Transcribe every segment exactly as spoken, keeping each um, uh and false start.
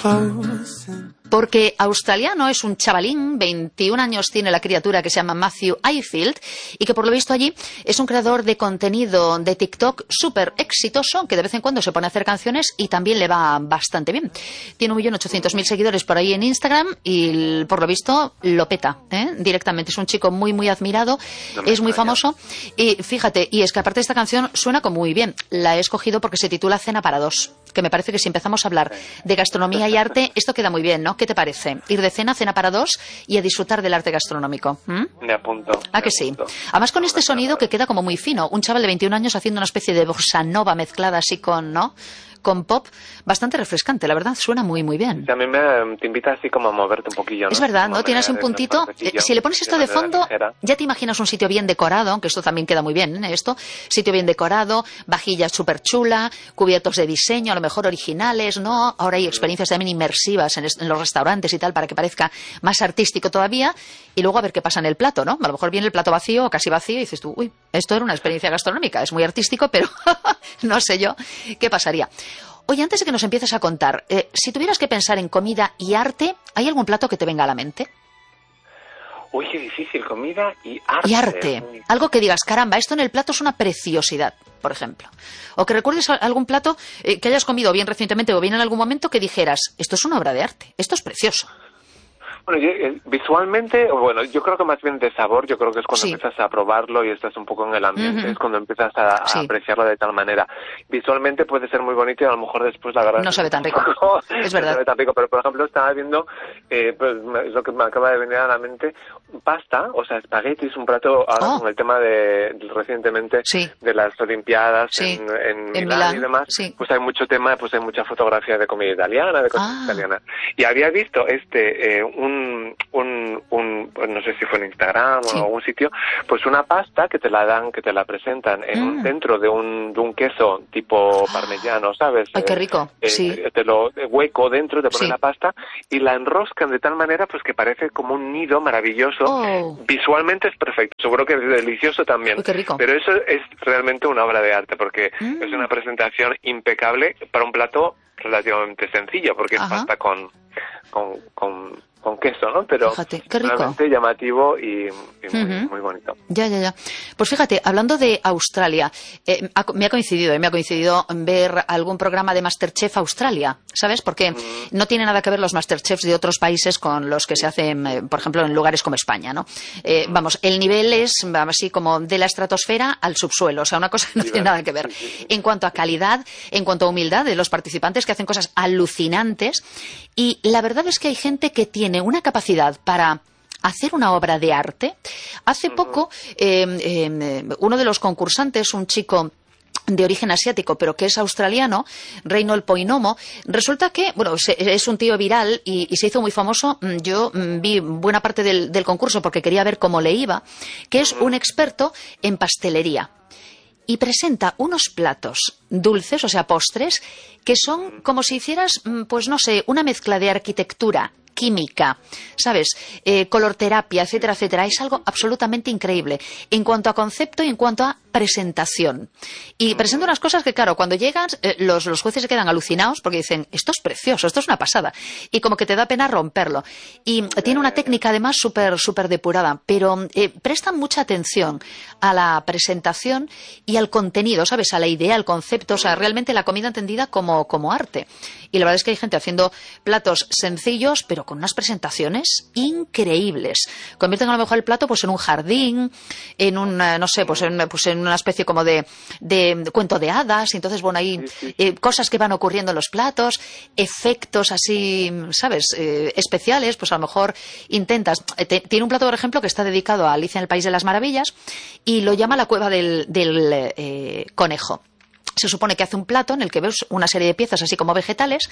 Porque australiano es un chavalín, veintiún años tiene la criatura, que se llama Matthew Ifield, y que por lo visto allí es un creador de contenido de TikTok súper exitoso, que de vez en cuando se pone a hacer canciones y también le va bastante bien. Tiene un millón ochocientos mil seguidores por ahí en Instagram y por lo visto lo peta, ¿eh? Directamente. Es un chico muy muy admirado, no es muy famoso y fíjate, y es que aparte de esta canción suena como muy bien. La he escogido porque se titula Cena para dos, que me parece que si empezamos a hablar de gastronomía y arte, esto queda muy bien, ¿no? ¿Qué te parece? Ir de cena, cena para dos y a disfrutar del arte gastronómico. ¿Mm? Me apunto. ¿A que sí? Además con este sonido que queda como muy fino. Un chaval de veintiún años haciendo una especie de bossa nova mezclada así con, ¿no?, con pop, bastante refrescante, la verdad, suena muy muy bien. Sí, a mí me te invita así como a moverte un poquillo, ¿no? Es verdad, ¿no? Tienes un puntito, eh, si le pones esto de fondo, ligera. Ya te imaginas un sitio bien decorado, aunque esto también queda muy bien, ¿eh? Esto, sitio bien decorado, vajilla súper chula, cubiertos de diseño, a lo mejor originales, ¿no? Ahora hay experiencias también inmersivas en, en los restaurantes y tal, para que parezca más artístico todavía, y luego a ver qué pasa en el plato, ¿no? A lo mejor viene el plato vacío o casi vacío y dices tú, uy, esto era una experiencia gastronómica, es muy artístico, pero no sé yo qué pasaría. Oye, antes de que nos empieces a contar, eh, si tuvieras que pensar en comida y arte, ¿hay algún plato que te venga a la mente? Uy, qué difícil, comida y arte. Y arte. Algo que digas, caramba, esto en el plato es una preciosidad, por ejemplo. O que recuerdes algún plato eh, que hayas comido bien recientemente o bien en algún momento que dijeras, esto es una obra de arte, esto es precioso. Bueno, yo, eh, visualmente, bueno, yo creo que más bien de sabor, yo creo que es cuando sí. empiezas a probarlo y estás un poco en el ambiente, uh-huh. es cuando empiezas a, a sí. apreciarlo de tal manera. Visualmente puede ser muy bonito y a lo mejor después la verdad... No sabe tan rico, es verdad. No sabe tan rico, pero por ejemplo estaba viendo, eh, pues es lo que me acaba de venir a la mente, pasta, o sea, espagueti es un plato, ahora oh. con el tema de, recientemente, sí. de las Olimpiadas sí. en, en, en Milán, Milán y demás, sí. pues hay mucho tema, pues hay mucha fotografía de comida italiana, de cosas ah. italianas. Y había visto este, eh, un Un, un, un, no sé si fue en Instagram sí. o en algún sitio, pues una pasta que te la dan, que te la presentan en mm. un, dentro de un, de un queso tipo parmesano, ¿sabes? Ay, qué rico, eh, sí. Eh, te lo hueco dentro, te ponen sí. la pasta y la enroscan de tal manera pues que parece como un nido maravilloso. Oh. Visualmente es perfecto, seguro que es delicioso también. Uy, qué rico. Pero eso es realmente una obra de arte porque mm. es una presentación impecable para un plato relativamente sencillo porque Ajá. es pasta con con, con con queso, ¿no? Pero fíjate, qué rico. Realmente llamativo y, y muy, uh-huh. muy bonito. Ya, ya, ya. Pues fíjate, hablando de Australia, eh, ha, me ha coincidido, eh, me ha coincidido ver algún programa de MasterChef Australia, ¿sabes? Porque uh-huh. no tiene nada que ver los MasterChefs de otros países con los que se hacen, eh, por ejemplo, en lugares como España, ¿no? Eh, uh-huh. Vamos, el nivel es así como de la estratosfera al subsuelo, o sea, una cosa que no sí, tiene nada que ver. En cuanto a calidad, en cuanto a humildad de los participantes que hacen cosas alucinantes, y la verdad es que hay gente que tiene una capacidad para hacer una obra de arte. Hace uh-huh. poco, eh, eh, uno de los concursantes, un chico de origen asiático, pero que es australiano, Reynold Poinomo, resulta que, bueno, es un tío viral y, y se hizo muy famoso. Yo vi buena parte del, del concurso porque quería ver cómo le iba, que es un experto en pastelería. Y presenta unos platos dulces, o sea, postres, que son como si hicieras, pues no sé, una mezcla de arquitectura, química, ¿sabes? Eh, colorterapia, etcétera, etcétera. Es algo absolutamente increíble en cuanto a concepto y en cuanto a presentación. Y presenta unas cosas que, claro, cuando llegas, eh, los, los jueces se quedan alucinados porque dicen, esto es precioso, esto es una pasada. Y como que te da pena romperlo. Y tiene una técnica, además, súper, súper depurada, pero eh, prestan mucha atención a la presentación y al contenido, ¿sabes? A la idea, al concepto, o sea, realmente la comida entendida como, como arte. Y la verdad es que hay gente haciendo platos sencillos, pero con unas presentaciones increíbles. Convierten a lo mejor el plato pues en un jardín, en un, no sé, pues en, pues en una especie como de, de, de cuento de hadas, y entonces, bueno, hay eh, cosas que van ocurriendo en los platos, efectos así, ¿sabes?, eh, especiales, pues a lo mejor intentas... Eh, te, tiene un plato, por ejemplo, que está dedicado a Alicia en el País de las Maravillas, y lo llama la cueva del, del eh, conejo. Se supone que hace un plato en el que ves una serie de piezas así como vegetales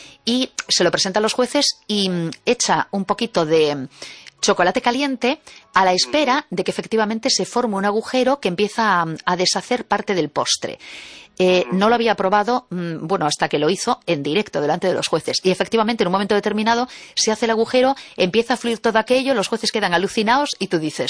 y se lo presenta a los jueces y echa un poquito de chocolate caliente a la espera de que efectivamente se forme un agujero que empieza a, a deshacer parte del postre. Eh, no lo había probado, mmm, bueno, hasta que lo hizo en directo delante de los jueces. Y efectivamente, en un momento determinado, se hace el agujero, empieza a fluir todo aquello, los jueces quedan alucinados y tú dices...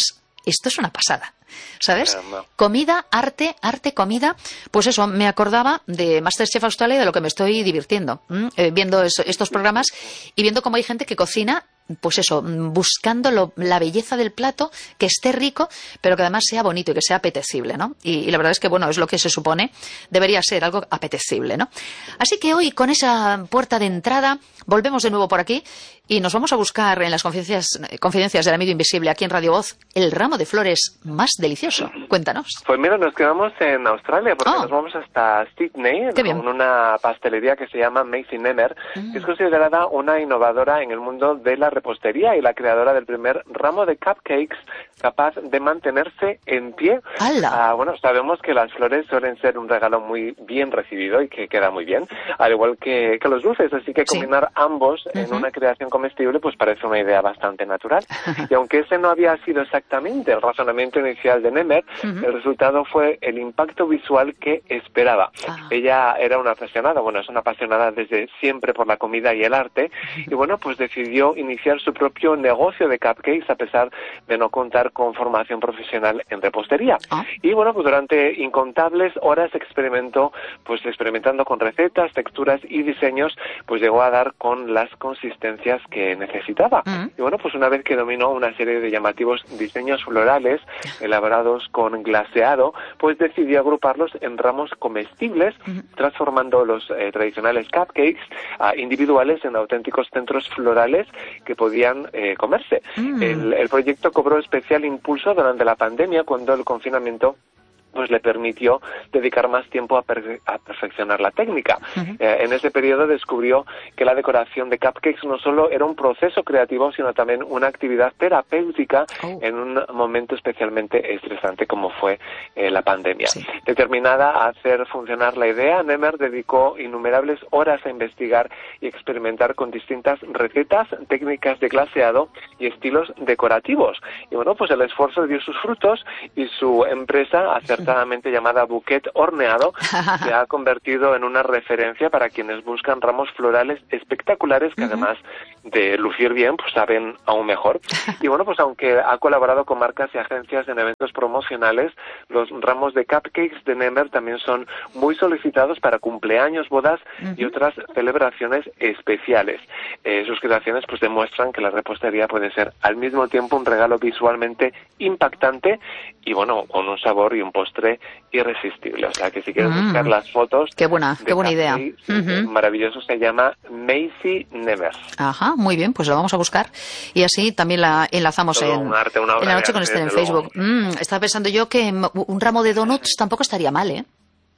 esto es una pasada, ¿sabes? Comida, arte, arte, comida, pues eso, me acordaba de MasterChef Australia y de lo que me estoy divirtiendo, eh, viendo eso, estos programas y viendo cómo hay gente que cocina, pues eso, buscando lo, la belleza del plato, que esté rico, pero que además sea bonito y que sea apetecible, ¿no? Y, y la verdad es que, bueno, es lo que se supone, debería ser algo apetecible, ¿no? Así que hoy, con esa puerta de entrada, volvemos de nuevo por aquí y nos vamos a buscar en las confidencias, confidencias del amigo invisible aquí en Radio Voz el ramo de flores más delicioso. Cuéntanos. Pues mira, nos quedamos en Australia porque oh. nos vamos hasta Sydney Qué con bien. una pastelería que se llama Maisie Nemmer, mm. que es considerada una innovadora en el mundo de la repostería y la creadora del primer ramo de cupcakes capaz de mantenerse en pie. ¡Hala! Uh, bueno, sabemos que las flores suelen ser un regalo muy bien recibido y que queda muy bien, al igual que, que los dulces, así que combinar sí. ambos uh-huh. en una creación comestible pues parece una idea bastante natural. Y aunque ese no había sido exactamente el razonamiento inicial de Nemmer, uh-huh. el resultado fue el impacto visual que esperaba. Uh-huh. Ella era una apasionada, bueno, es una apasionada desde siempre por la comida y el arte, uh-huh. y bueno, pues decidió iniciar su propio negocio de cupcakes a pesar de no contar con formación profesional en repostería. Uh-huh. Y bueno, pues durante incontables horas experimentó, pues experimentando con recetas, texturas y diseños, pues llegó a dar con las consistencias que necesitaba. Uh-huh. Y bueno, pues una vez que dominó una serie de llamativos diseños florales elaborados con glaseado, pues decidió agruparlos en ramos comestibles, uh-huh. transformando los eh, tradicionales cupcakes uh, individuales en auténticos centros florales que podían eh, comerse. Uh-huh. El, el proyecto cobró especial impulso durante la pandemia cuando el confinamiento pues le permitió dedicar más tiempo a, perfe- a perfeccionar la técnica. Uh-huh. Eh, en ese periodo descubrió que la decoración de cupcakes no solo era un proceso creativo, sino también una actividad terapéutica oh. en un momento especialmente estresante como fue eh, la pandemia. Sí. Determinada a hacer funcionar la idea, Nemmer dedicó innumerables horas a investigar y experimentar con distintas recetas, técnicas de glaseado y estilos decorativos. Y bueno, pues el esfuerzo dio sus frutos y su empresa acertó llamada Bouquet Horneado, se ha convertido en una referencia para quienes buscan ramos florales espectaculares que uh-huh. además de lucir bien, pues saben aún mejor. Y bueno, pues aunque ha colaborado con marcas y agencias en eventos promocionales, los ramos de cupcakes de Nemmer también son muy solicitados para cumpleaños, bodas uh-huh. y otras celebraciones especiales. Eh, sus creaciones pues demuestran que la repostería puede ser al mismo tiempo un regalo visualmente impactante y bueno, con un sabor y un postre irresistible. O sea, que si quieres mm. buscar las fotos... Qué buena, qué buena idea. Uh-huh. Maravilloso, se llama Maisie Nemmer. Ajá, muy bien, pues lo vamos a buscar. Y así también la enlazamos en, un arte, una en la noche con Esther en Facebook. Mm, estaba pensando yo que un ramo de donuts tampoco estaría mal, ¿eh?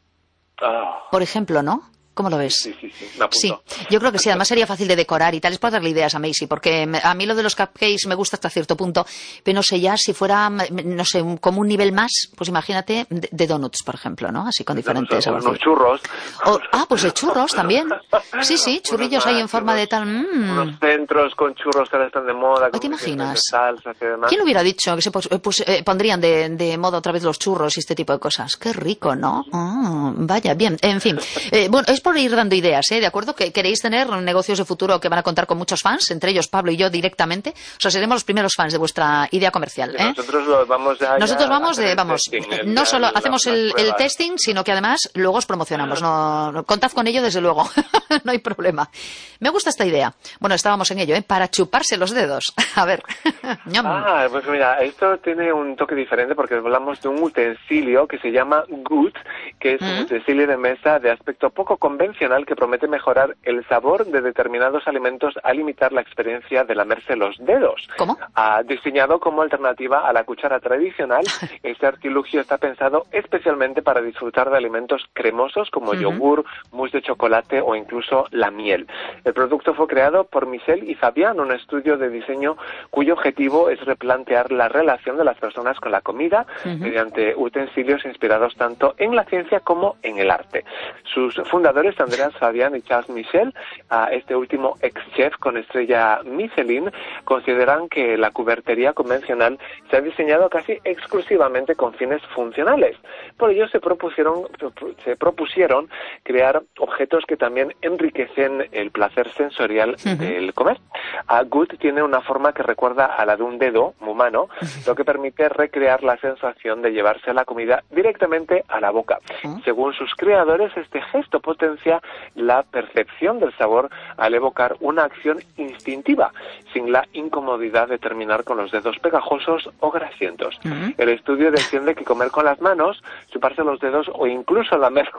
Oh. Por ejemplo, ¿no? ¿Cómo lo ves? Sí, sí, sí, me apunto. Sí, yo creo que sí, además sería fácil de decorar y tal. Les puedo darle ideas a Maisie, porque a mí lo de los cupcakes me gusta hasta cierto punto, pero no sé, ya si fuera, no sé, un, como un nivel más, pues imagínate, de, de donuts, por ejemplo, ¿no? Así con diferentes... Unos, unos churros. O, ah, pues de churros también. Sí, sí, churrillos ahí en forma de tal... Mm. Unos centros con churros que ahora están de moda. ¿Te imaginas? De salsas y demás. ¿Quién hubiera dicho que se pues, pues, eh, pondrían de, de moda otra vez los churros y este tipo de cosas? Qué rico, ¿no? Oh, vaya, bien, en fin. Eh, bueno, es por ir dando ideas. ¿De acuerdo? Que queréis tener negocios de futuro que van a contar con muchos fans, entre ellos Pablo y yo directamente. O sea, seremos los primeros fans de vuestra idea comercial. ¿eh? Nosotros lo vamos a Nosotros vamos de, vamos, testing, el, no solo el, hacemos el, el testing, sino que además luego os promocionamos. No, no contad con ello desde luego. No hay problema. Me gusta esta idea. Bueno, estábamos en ello, ¿eh? Para chuparse los dedos. A ver. Ah, pues mira, esto tiene un toque diferente porque hablamos de un utensilio que se llama Good, que es ¿Mm? un utensilio de mesa de aspecto poco convencional que promete mejorar el sabor de determinados alimentos al imitar la experiencia de lamerse los dedos. ¿Cómo? Ah, diseñado como alternativa a la cuchara tradicional, este artilugio está pensado especialmente para disfrutar de alimentos cremosos como uh-huh. yogur, mousse de chocolate o incluso la miel. El producto fue creado por Michel y Fabián, un estudio de diseño cuyo objetivo es replantear la relación de las personas con la comida uh-huh. mediante utensilios inspirados tanto en la ciencia como en el arte. Sus fundadores creadores, Andreas Fabian y Charles Michel, uh, este último ex-chef con estrella Michelin, consideran que la cubertería convencional se ha diseñado casi exclusivamente con fines funcionales. Por ello se propusieron, se propusieron crear objetos que también enriquecen el placer sensorial uh-huh. del comer. Uh, Good tiene una forma que recuerda a la de un dedo humano, uh-huh. lo que permite recrear la sensación de llevarse la comida directamente a la boca. Uh-huh. Según sus creadores, este gesto potencia la percepción del sabor al evocar una acción instintiva, sin la incomodidad de terminar con los dedos pegajosos o grasientos. Uh-huh. El estudio defiende que comer con las manos, chuparse los dedos o incluso lamer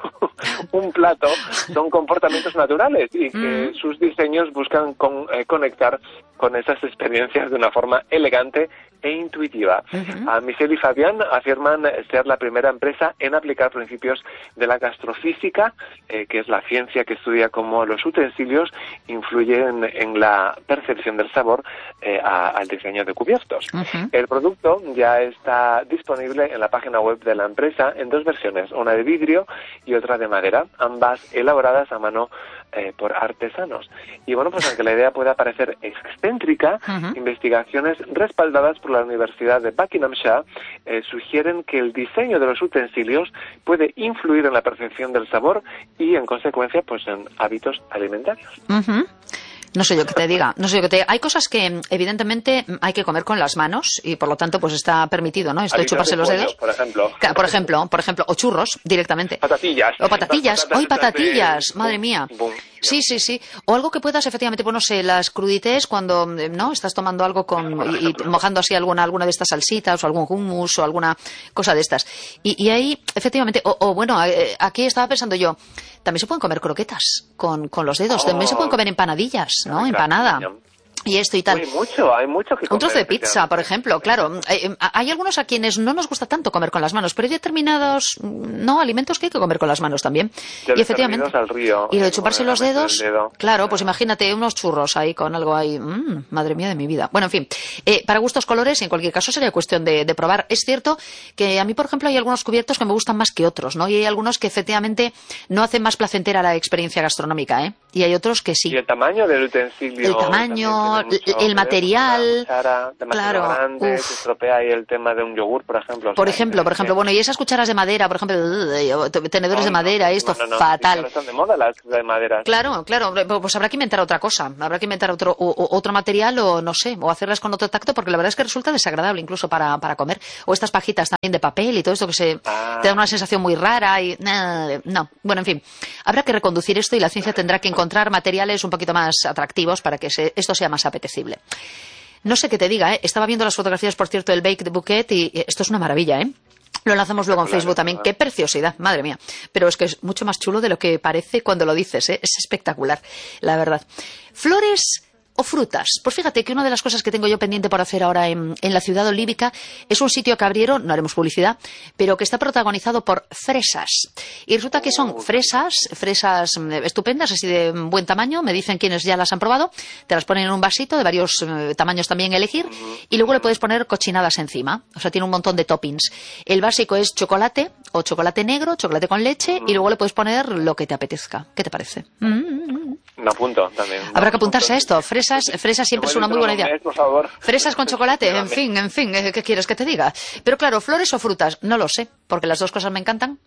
un plato son comportamientos naturales y que uh-huh. sus diseños buscan con, eh, conectar con esas experiencias de una forma elegante e intuitiva. Uh-huh. A Michel y Fabián afirman ser la primera empresa en aplicar principios de la gastrofísica, eh, que es la ciencia que estudia cómo los utensilios influyen en la percepción del sabor eh, a, al diseño de cubiertos. Uh-huh. El producto ya está disponible en la página web de la empresa en dos versiones, una de vidrio y otra de madera, ambas elaboradas a mano eh, por artesanos. Y bueno, pues aunque la idea pueda parecer excéntrica, uh-huh. investigaciones respaldadas por la Universidad de Buckinghamshire eh, sugieren que el diseño de los utensilios puede influir en la percepción del sabor y, en consecuencia, pues en hábitos alimentarios. Uh-huh. No sé yo qué te diga, no sé yo qué te diga. Hay cosas que evidentemente hay que comer con las manos y por lo tanto pues está permitido, ¿no? Esto de chuparse los dedos. Por ejemplo. Por ejemplo, por ejemplo, o churros directamente. Patatillas. O patatillas. Hoy patatillas, madre mía. Sí, sí, sí. O algo que puedas efectivamente, pues no sé, las crudités cuando, ¿no? Estás tomando algo con y, y mojando así alguna alguna de estas salsitas o algún hummus o alguna cosa de estas. Y, y ahí, efectivamente, o, o bueno, aquí estaba pensando yo, también se pueden comer croquetas con, con los dedos, oh. también se pueden comer empanadillas, ¿no? Empanada. Y esto y tal. Hay mucho, hay mucho que comer. Un trozo de pizza, por ejemplo, claro. Hay, hay algunos a quienes no nos gusta tanto comer con las manos, pero hay determinados, no, alimentos que hay que comer con las manos también. De y efectivamente. Al río, y lo de chuparse los dedos, dedo. claro, pues imagínate unos churros ahí con algo ahí, mmm, madre mía de mi vida. Bueno, en fin, eh, para gustos colores, y en cualquier caso sería cuestión de, de probar. Es cierto que a mí, por ejemplo, hay algunos cubiertos que me gustan más que otros, ¿no? Y hay algunos que efectivamente no hacen más placentera la experiencia gastronómica, ¿eh? Y hay otros que sí. Y el tamaño del utensilio. El tamaño, el material, cuchara, claro, grande, se estropea ahí el tema de un yogur, por ejemplo. Por ejemplo, por ejemplo, bueno, y esas cucharas de madera, por ejemplo, tenedores no, de madera, no, esto, no, no, fatal. No están de moda las de madera. Claro, claro, pues habrá que inventar otra cosa, habrá que inventar otro o, o, otro material o no sé, o hacerlas con otro tacto, porque la verdad es que resulta desagradable incluso para, para comer. O estas pajitas también de papel y todo esto que se ah. te da una sensación muy rara y nah, no, bueno, en fin, habrá que reconducir esto y la ciencia tendrá que encontrar materiales un poquito más atractivos para que se, esto sea más apetecible. No sé qué te diga, ¿eh? Estaba viendo las fotografías, por cierto, del Baked Bouquet y esto es una maravilla, ¿eh? Lo lanzamos luego en Facebook también. ¡Qué preciosidad! Madre mía. Pero es que es mucho más chulo de lo que parece cuando lo dices, ¿eh? Es espectacular, la verdad. Flores o frutas. Pues fíjate que una de las cosas que tengo yo pendiente por hacer ahora en, en la ciudad olívica es un sitio que abrieron, no haremos publicidad, pero que está protagonizado por fresas. Y resulta que son fresas, fresas estupendas, así de buen tamaño, me dicen quienes ya las han probado, te las ponen en un vasito de varios eh, tamaños también elegir, y luego le puedes poner cochinadas encima. O sea, tiene un montón de toppings. El básico es chocolate, o chocolate negro, chocolate con leche, y luego le puedes poner lo que te apetezca. ¿Qué te parece? Mm-hmm. Me apunto también. Habrá que apuntarse a esto. Fresas, fresas siempre es una muy buena idea. Mes, por favor. Fresas con chocolate, en fin, en fin, ¿qué quieres que te diga? Pero claro, flores o frutas, no lo sé, porque las dos cosas me encantan.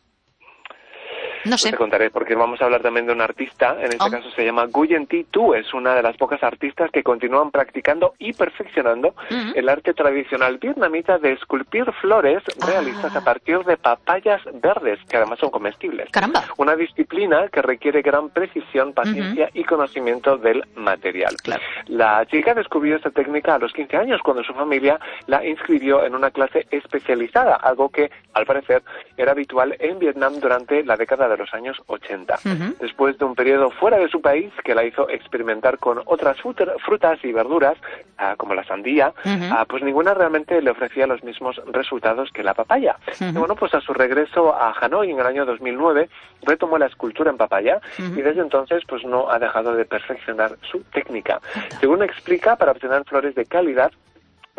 No sé. Te contaré, porque vamos a hablar también de un artista, en este oh. caso se llama Nguyen Thi Tu, es una de las pocas artistas que continúan practicando y perfeccionando uh-huh. el arte tradicional vietnamita de esculpir flores ah. realistas a partir de papayas verdes, que además son comestibles. Caramba. Una disciplina que requiere gran precisión, paciencia uh-huh. y conocimiento del material. Claro. La chica descubrió esta técnica a los quince años, cuando su familia la inscribió en una clase especializada, algo que, al parecer, era habitual en Vietnam durante la década de los años ochenta. Uh-huh. Después de un periodo fuera de su país que la hizo experimentar con otras frutas y verduras, uh, como la sandía, uh-huh. uh, pues ninguna realmente le ofrecía los mismos resultados que la papaya. Uh-huh. Y bueno, pues a su regreso a Hanoi en el año dos mil nueve, retomó la escultura en papaya uh-huh. y desde entonces pues no ha dejado de perfeccionar su técnica. Uh-huh. Según explica, para obtener flores de calidad,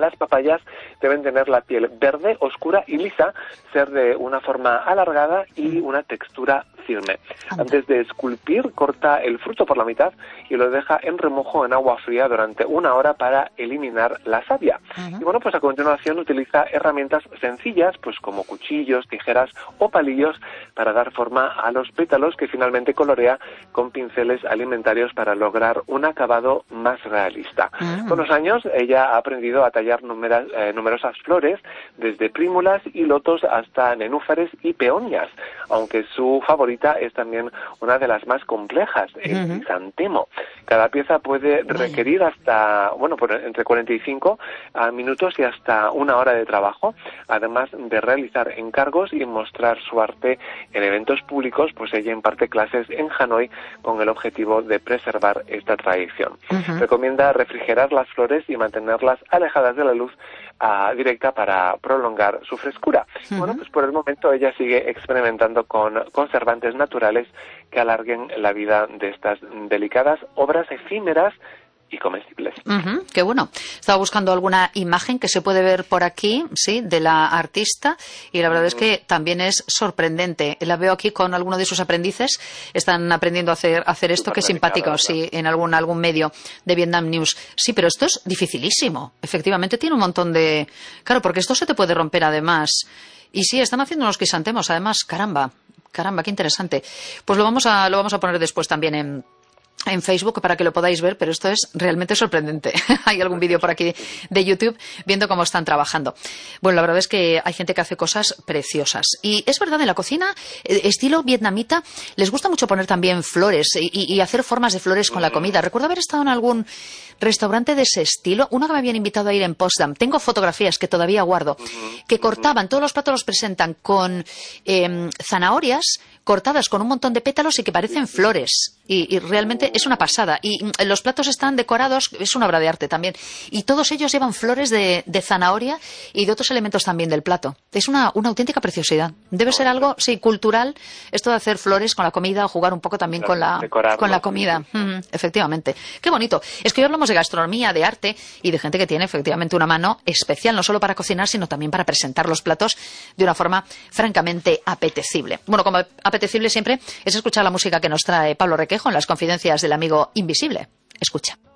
Las papayas deben tener la piel verde, oscura y lisa, ser de una forma alargada y una textura firme. Antes de esculpir, corta el fruto por la mitad y lo deja en remojo en agua fría durante una hora para eliminar la savia. Uh-huh. Y bueno, pues a continuación utiliza herramientas sencillas, pues como cuchillos, tijeras o palillos para dar forma a los pétalos que finalmente colorea con pinceles alimentarios para lograr un acabado más realista. Uh-huh. Con los años, ella ha aprendido a tallar numeras, eh, numerosas flores, desde prímulas y lotos hasta nenúfares y peonias, aunque su favorita es también una de las más complejas, el uh-huh. crisantemo. Cada pieza puede requerir hasta, bueno, por entre cuarenta y cinco minutos y hasta una hora de trabajo, además de realizar encargos y mostrar su arte en eventos públicos, pues ella imparte clases en Hanoi con el objetivo de preservar esta tradición. Uh-huh. Recomienda refrigerar las flores y mantenerlas alejadas de la luz uh, directa para prolongar su frescura. Uh-huh. Bueno, pues por el momento ella sigue experimentando con conservantes naturales que alarguen la vida de estas delicadas obras efímeras y comestibles. Uh-huh, qué bueno. Estaba buscando alguna imagen que se puede ver por aquí, sí, de la artista, y la verdad uh-huh. es que también es sorprendente. La veo aquí con alguno de sus aprendices, están aprendiendo a hacer, a hacer esto. Súper, qué simpático, ¿verdad? Sí, en algún, algún medio de Vietnam News. Sí, pero esto es dificilísimo. Efectivamente tiene un montón de... Claro, porque esto se te puede romper además. Y sí, están haciendo unos crisantemos, además, caramba. Caramba, qué interesante. Pues lo vamos a, lo vamos a poner después también en, en Facebook para que lo podáis ver, pero esto es realmente sorprendente. Hay algún vídeo por aquí de YouTube viendo cómo están trabajando. Bueno, la verdad es que hay gente que hace cosas preciosas. Y es verdad, en la cocina, estilo vietnamita, les gusta mucho poner también flores y, y hacer formas de flores con la comida. Recuerdo haber estado en algún restaurante de ese estilo, uno que me habían invitado a ir en Potsdam. Tengo fotografías que todavía guardo, que cortaban, todos los platos los presentan con eh, zanahorias cortadas con un montón de pétalos y que parecen flores. Y, y realmente es una pasada. Y los platos están decorados, es una obra de arte también. Y todos ellos llevan flores de, de zanahoria y de otros elementos también del plato. Es una, una auténtica preciosidad. Debe ser algo, sí, cultural, esto de hacer flores con la comida o jugar un poco también con la, con la comida. Mm, efectivamente. Qué bonito. Es que hoy hablamos de gastronomía, de arte y de gente que tiene efectivamente una mano especial, no solo para cocinar, sino también para presentar los platos de una forma francamente apetecible. Bueno, como apetecible siempre es escuchar la música que nos trae Pablo Requejo en las confidencias del amigo invisible. Escucha.